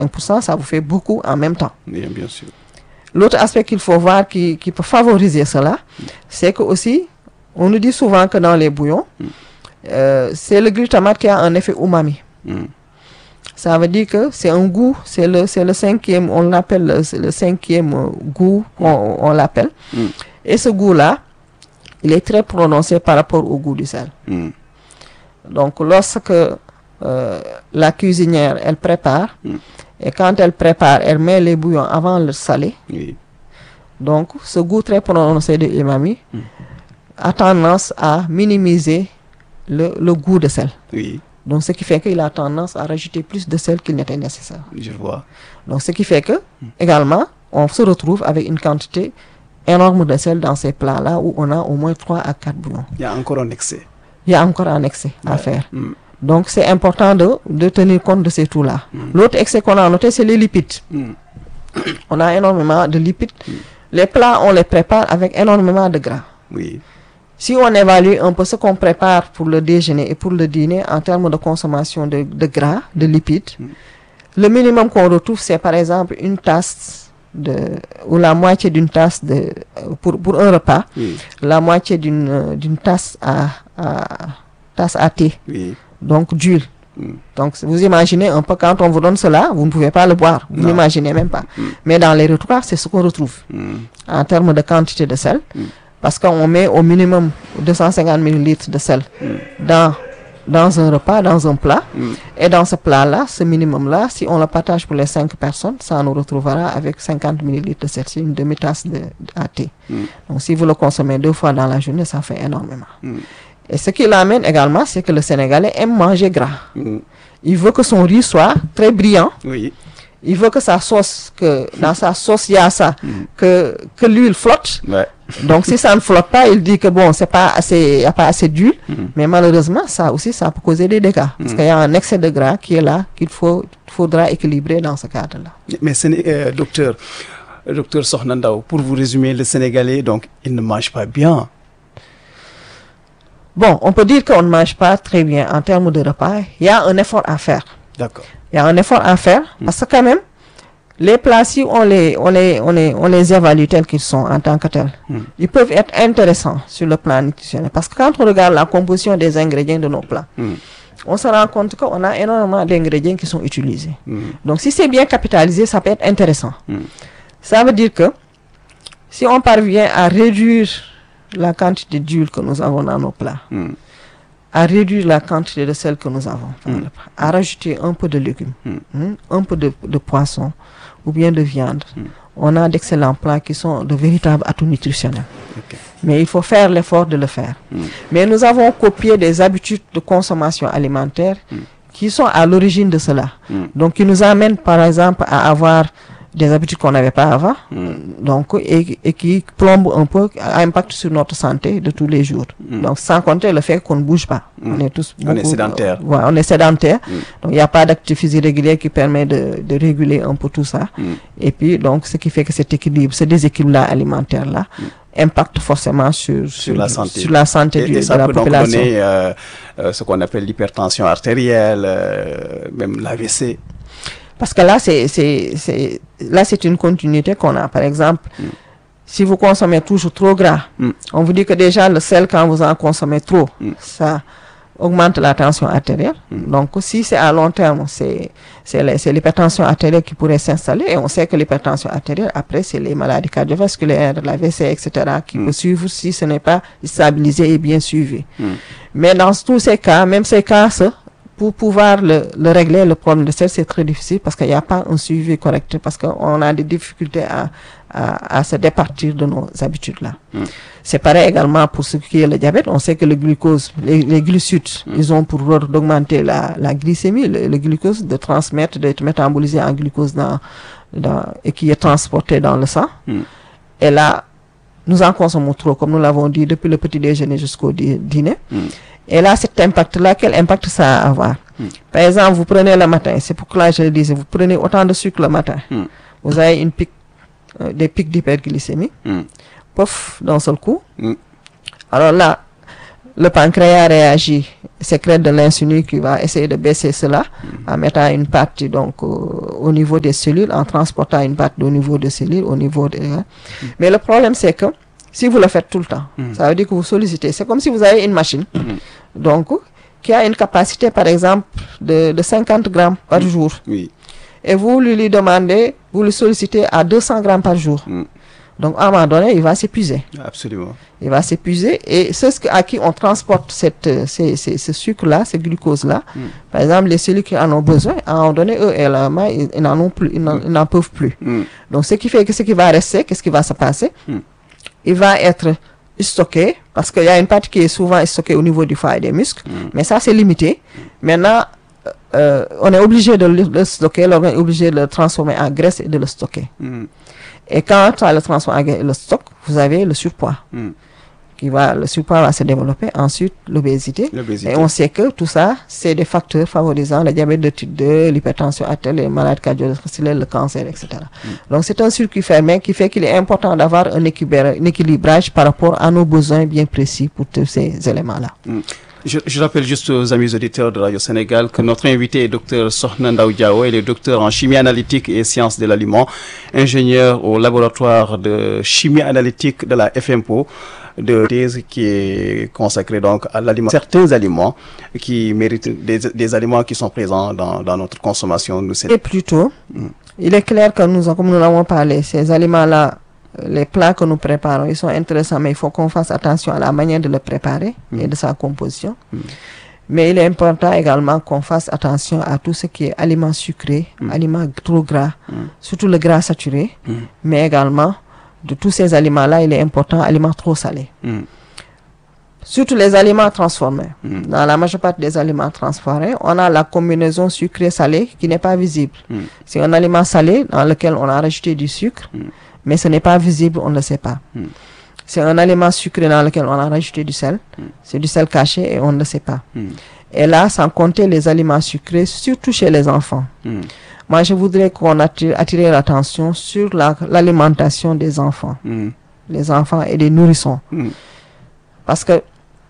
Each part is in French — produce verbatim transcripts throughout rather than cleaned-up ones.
pour cent, ça vous fait beaucoup en même temps. Bien, bien sûr. L'autre aspect qu'il faut voir qui, qui peut favoriser cela, mm. c'est que aussi, on nous dit souvent que dans les bouillons, mm. euh, c'est le glutamate qui a un effet umami. Mm. Ça veut dire que c'est un goût, c'est le, c'est le cinquième, on l'appelle le, le cinquième goût, on, on l'appelle. Mm. Et ce goût-là, il est très prononcé par rapport au goût du sel. Mm. Donc, lorsque euh, la cuisinière, elle prépare, mm. et quand elle prépare, elle met les bouillons avant le salé. Oui. Donc, ce goût très prononcé de umami mm. a tendance à minimiser le, le goût de sel. Oui. Donc, ce qui fait qu'il a tendance à rajouter plus de sel qu'il n'était nécessaire. Je vois. Donc, ce qui fait que, mm. également, on se retrouve avec une quantité énorme de sel dans ces plats-là où on a au moins trois à quatre bouillons. Il y a encore un excès. Il y a encore un excès ouais. à faire. Mm. Donc, c'est important de, de tenir compte de ces tout-là. Mm. L'autre excès qu'on a noté, c'est les lipides. Mm. On a énormément de lipides. Mm. Les plats, on les prépare avec énormément de gras. Oui. Si on évalue un peu ce qu'on prépare pour le déjeuner et pour le dîner en termes de consommation de, de gras, de lipides, mm. le minimum qu'on retrouve, c'est par exemple une tasse de, ou la moitié d'une tasse de, pour, pour un repas, oui. la moitié d'une, d'une tasse à, à, tasse à thé, oui. donc d'huile. Mm. Donc vous imaginez un peu quand on vous donne cela, vous ne pouvez pas le boire, vous n'imaginez même pas. Mm. Mais dans les repas, c'est ce qu'on retrouve mm. en termes de quantité de sel. Mm. Parce qu'on met au minimum deux cent cinquante millilitres de sel mm. dans, dans un repas, dans un plat. Mm. Et dans ce plat-là, ce minimum-là, si on le partage pour les cinq personnes, ça nous retrouvera avec cinquante millilitres de sel. C'est une demi-tasse de, de à thé. Mm. Donc si vous le consommez deux fois dans la journée, ça fait énormément. Mm. Et ce qui l'amène également, c'est que le Sénégalais aime manger gras. Mm. Il veut que son riz soit très brillant. Oui. Il veut que sa sauce, que dans sa sauce, il y a ça, mm. que, que l'huile flotte. Ouais. Donc, si ça ne flotte pas, il dit que bon, c'est pas assez, il n'y a pas assez d'huile. Mm. Mais malheureusement, ça aussi, ça peut causer des dégâts. Mm. Parce qu'il y a un excès de gras qui est là, qu'il faut, faudra équilibrer dans ce cadre-là. Mais, euh, docteur, docteur Sokhna Ndao, pour vous résumer, le Sénégalais, donc, il ne mange pas bien. Bon, on peut dire qu'on ne mange pas très bien en termes de repas. Il y a un effort à faire. D'accord. Il y a un effort à faire mm. parce que quand même, les plats, si on les, on les, on les, on les évalue tels qu'ils sont en tant que tels, mm. ils peuvent être intéressants sur le plan nutritionnel. Parce que quand on regarde la composition des ingrédients de nos plats, mm. on se rend compte qu'on a énormément d'ingrédients qui sont utilisés. Mm. Donc, si c'est bien capitalisé, ça peut être intéressant. Mm. Ça veut dire que si on parvient à réduire la quantité d'huile que nous avons dans nos plats, mm. à réduire la quantité de sel que nous avons, mm. à rajouter un peu de légumes, mm. hein, un peu de, de poisson ou bien de viande, mm. on a d'excellents plats qui sont de véritables atouts nutritionnels. Okay. Mais il faut faire l'effort de le faire. Mm. Mais nous avons copié des habitudes de consommation alimentaire mm. qui sont à l'origine de cela. Mm. Donc, qui nous amènent par exemple à avoir des habitudes qu'on n'avait pas avant, mm. donc, et, et qui plombent un peu, impact sur notre santé de tous les jours. Mm. Donc, sans compter le fait qu'on ne bouge pas. Mm. On est tous beaucoup, on est sédentaire. Euh, ouais, on est sédentaire. Mm. Donc, il n'y a pas d'activité physique régulière qui permet de, de réguler un peu tout ça. Mm. Et puis, donc, ce qui fait que cet équilibre, ce déséquilibre-là alimentaire-là, mm. impacte forcément sur, sur, sur la santé, sur la santé et, du, et ça de la peut population. Donc donner euh, euh, ce qu'on appelle l'hypertension artérielle, euh, même l'A V C. Parce que là, c'est, c'est, c'est, là, c'est une continuité qu'on a. Par exemple, mm. si vous consommez toujours trop gras, mm. on vous dit que déjà le sel, quand vous en consommez trop, mm. ça augmente la tension artérielle. Mm. Donc, si c'est à long terme, c'est, c'est, les, c'est l'hypertension artérielle qui pourrait s'installer. Et on sait que l'hypertension artérielle, après, c'est les maladies cardiovasculaires, l'A V C, et cetera, qui mm. peut suivre si ce n'est pas stabilisé et bien suivi. Mm. Mais dans tous ces cas, même ces cas, pour pouvoir le, le régler, le problème de sel, c'est très difficile parce qu'il n'y a pas un suivi correct, parce qu'on a des difficultés à, à, à se départir de nos habitudes-là. Mm. C'est pareil également pour ce qui est le diabète. On sait que le glucose, les, les glucides, mm. ils ont pour rôle d'augmenter la, la glycémie, le, le glucose, de transmettre, d'être métabolisé en glucose dans, dans, et qui est transporté dans le sang. Mm. Et là, nous en consommons trop, comme nous l'avons dit, depuis le petit déjeuner jusqu'au dîner. Mm. Et là, cet impact-là, quel impact ça a à avoir? Mm. Par exemple, vous prenez le matin, c'est pour que là je le disais, vous prenez autant de sucre le matin, mm. vous avez une pic, euh, des pics d'hyperglycémie, mm. pof, d'un seul coup. Mm. Alors là, le pancréas réagit, sécrète de l'insuline qui va essayer de baisser cela en mettant une partie donc euh, au niveau des cellules, en transportant une partie au niveau des cellules, au niveau des... Hein. Mm. Mais le problème c'est que si vous le faites tout le temps, mm. ça veut dire que vous sollicitez. C'est comme si vous avez une machine, mm. donc qui a une capacité par exemple de, de cinquante grammes par mm. jour. Oui. Et vous lui, lui demandez, vous le sollicitez à deux cents grammes par jour. Mm. Donc, à un moment donné, il va s'épuiser. Absolument. Il va s'épuiser. Et ceux à qui on transporte cette, ces, ces, ce sucre-là, ce glucose-là, mm. par exemple, les cellules qui en ont besoin, à un moment donné, eux, également, ils, ils n'en ont plus, ils n'en, mm. ils n'en peuvent plus. Mm. Donc, ce qui fait que ce qui va rester, qu'est-ce qui va se passer? Mm. Il va être stocké, parce qu'il y a une partie qui est souvent stockée au niveau du foie et des muscles, mm. mais ça, c'est limité. Mm. Maintenant, euh, on est obligé de le, le stocker, l'organe est obligé de le transformer en graisse et de le stocker. Mm. Et quand on le transforme en le stock, vous avez le surpoids. Mm. Qui va, le surpoids va se développer. Ensuite, l'obésité. Et on sait que tout ça, c'est des facteurs favorisant le diabète de type deux, l'hypertension artérielle, les maladies cardiovasculaires, le cancer, et cetera. Mm. Donc, c'est un circuit fermé qui fait qu'il est important d'avoir un, un équilibrage par rapport à nos besoins bien précis pour tous ces éléments-là. Mm. Je, je rappelle juste aux amis auditeurs de Radio Sénégal que notre invité est docteur Sokhna Ndao Diao. Il est docteur en chimie analytique et sciences de l'aliment, ingénieur au laboratoire de chimie analytique de la F M P O, de thèse qui est consacrée donc à l'aliment, certains aliments qui méritent des, des aliments qui sont présents dans, dans notre consommation. Nous, et plutôt, mm. il est clair que nous, comme nous l'avons parlé, ces aliments-là, les plats que nous préparons, ils sont intéressants, mais il faut qu'on fasse attention à la manière de le préparer mm. et de sa composition. Mm. Mais il est important également qu'on fasse attention à tout ce qui est aliments sucrés, mm. aliments trop gras, mm. surtout le gras saturé, mm. mais également de tous ces aliments-là, il est important, aliments trop salés. Mm. Surtout les aliments transformés. Mm. Dans la majeure partie des aliments transformés, on a la combinaison sucré-salé qui n'est pas visible. Mm. C'est un aliment salé dans lequel on a rajouté du sucre, mm. mais ce n'est pas visible, on ne le sait pas. Mm. C'est un aliment sucré dans lequel on a rajouté du sel. Mm. C'est du sel caché et on ne le sait pas. Mm. Et là, sans compter les aliments sucrés, surtout chez les enfants. Mm. Moi, je voudrais qu'on attire, attire l'attention sur la, l'alimentation des enfants. Mm. Les enfants et les nourrissons. Mm. Parce que,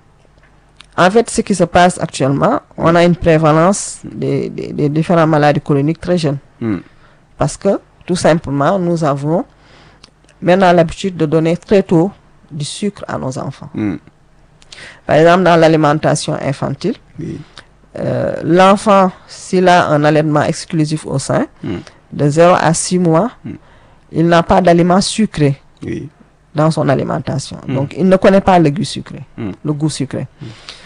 en fait, ce qui se passe actuellement, on a une prévalence des, des, des différentes maladies chroniques très jeunes. Mm. Parce que, tout simplement, nous avons maintenant l'habitude de donner très tôt du sucre à nos enfants. Mm. Par exemple, dans l'alimentation infantile, oui. euh, l'enfant, s'il a un allaitement exclusif au sein, mm. de zéro à six mois, mm. il n'a pas d'aliments sucrés oui. dans son alimentation. Mm. Donc, il ne connaît pas le goût sucré. Mm. Le goût sucré. Mm.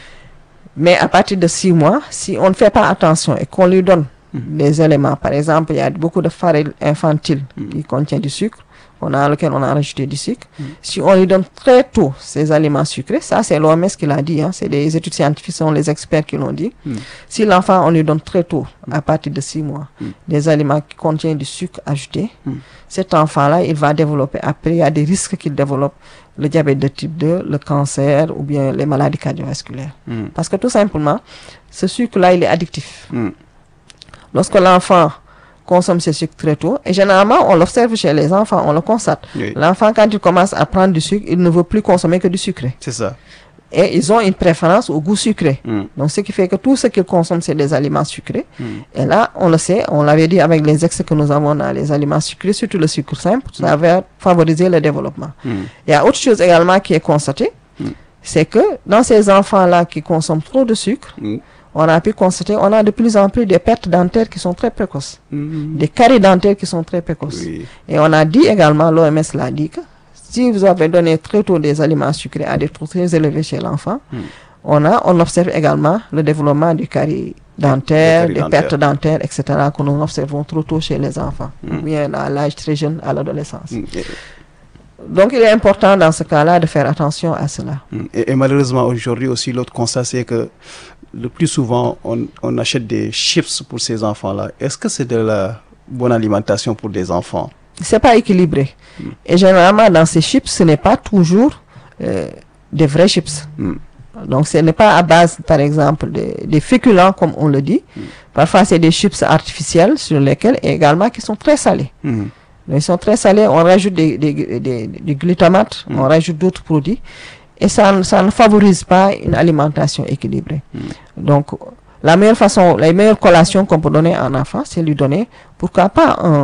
Mais à partir de six mois, si on ne fait pas attention et qu'on lui donne mm. des éléments, par exemple, il y a beaucoup de farine infantile mm. qui contient du sucre, on a lequel on a rajouté du sucre. Mm. Si on lui donne très tôt ces aliments sucrés, ça c'est l'O M S qui l'a dit, hein, c'est des études scientifiques, ce sont les experts qui l'ont dit. Mm. Si l'enfant, on lui donne très tôt, à partir de six mois, mm. des aliments qui contiennent du sucre ajouté, mm. cet enfant-là, il va développer, après, il y a des risques qu'il développe le diabète de type deux, le cancer ou bien les maladies cardiovasculaires. Mm. Parce que tout simplement, ce sucre-là, il est addictif. Mm. Lorsque l'enfant consomme ce sucre très tôt, et généralement, on l'observe chez les enfants, on le constate. Oui. L'enfant, quand il commence à prendre du sucre, il ne veut plus consommer que du sucré. C'est ça. Et ils ont une préférence au goût sucré. Mm. Donc, ce qui fait que tout ce qu'ils consomment, c'est des aliments sucrés. Mm. Et là, on le sait, on l'avait dit avec les excès que nous avons dans les aliments sucrés, surtout le sucre simple, mm. ça va favoriser le développement. Mm. Il y a autre chose également qui est constatée, mm. c'est que dans ces enfants-là qui consomment trop de sucre, mm. on a pu constater, on a de plus en plus des pertes dentaires qui sont très précoces, mm. des caries dentaires qui sont très précoces. Oui. Et on a dit également, l'O M S l'a dit, que si vous avez donné très tôt des aliments sucrés à des taux très élevés chez l'enfant, mm. on a, on observe également le développement du carie dentaire, des dentaire. pertes dentaires, et cetera, que nous observons trop tôt chez les enfants, mm. ou bien à l'âge très jeune, à l'adolescence. Mm. Donc, il est important dans ce cas-là de faire attention à cela. Mm. Et, et malheureusement, aujourd'hui aussi, l'autre constat, c'est que le plus souvent, on, on achète des chips pour ces enfants-là. Est-ce que c'est de la bonne alimentation pour des enfants? C'est pas équilibré. Mm. Et généralement, dans ces chips, ce n'est pas toujours euh, des vrais chips. Mm. Donc, ce n'est pas à base, par exemple, des de féculents, comme on le dit. Mm. Parfois, c'est des chips artificiels sur lesquels, et également, qui sont très salés. Mm. Donc, ils sont très salés. On rajoute des, des, des, des, du glutamate, mm. on rajoute d'autres produits. et ça, ne- ça ne favorise pas une alimentation équilibrée. Donc, la meilleure façon, la meilleure collation qu'on peut donner à un enfant, c'est lui donner, pourquoi pas, un